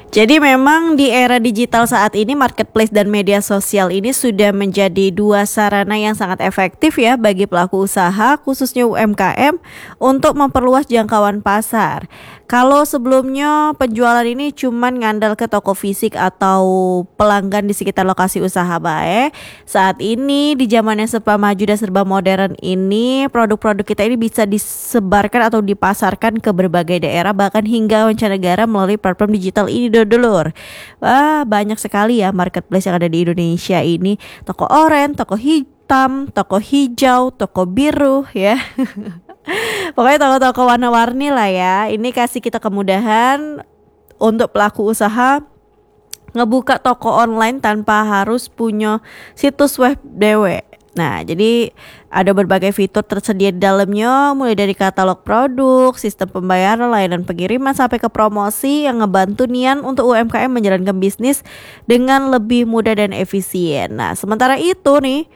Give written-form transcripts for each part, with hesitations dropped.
Jadi memang di era digital saat ini marketplace dan media sosial ini sudah menjadi dua sarana yang sangat efektif ya bagi pelaku usaha khususnya UMKM untuk memperluas jangkauan pasar. Kalau sebelumnya penjualan ini cuman ngandal ke toko fisik atau pelanggan di sekitar lokasi usaha bae, saat ini di zaman yang serba maju dan serba modern ini produk-produk kita ini bisa disebarkan atau dipasarkan ke berbagai daerah bahkan hingga mancanegara melalui platform digital ini dulur. Wah, banyak sekali ya marketplace yang ada di Indonesia ini. Toko oranye, toko hitam, toko hijau, toko biru ya. Pokoknya toko-toko warna-warni lah ya. Ini kasih kita kemudahan untuk pelaku usaha ngebuka toko online tanpa harus punya situs web dewe. Nah, jadi ada berbagai fitur tersedia di dalamnya, mulai dari katalog produk, sistem pembayaran, layanan pengiriman, sampai ke promosi yang ngebantu Nian untuk UMKM menjalankan bisnis dengan lebih mudah dan efisien. Nah, sementara itu nih,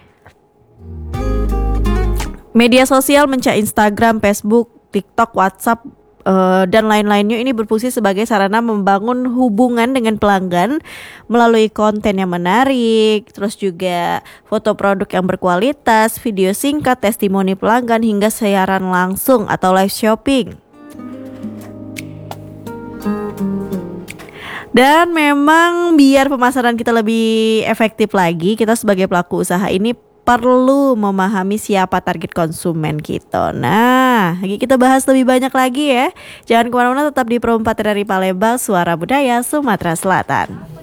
media sosial mencak Instagram, Facebook, TikTok, WhatsApp, dan lain-lainnya ini berfungsi sebagai sarana membangun hubungan dengan pelanggan melalui konten yang menarik, terus juga foto produk yang berkualitas, video singkat, testimoni pelanggan, hingga siaran langsung atau live shopping. Dan memang biar pemasaran kita lebih efektif lagi, kita sebagai pelaku usaha ini perlu memahami siapa target konsumen kita. Nah, kita bahas lebih banyak lagi ya. Jangan kemana-mana, tetap di Pro 4 dari Palembang, Suara Budaya Sumatera Selatan.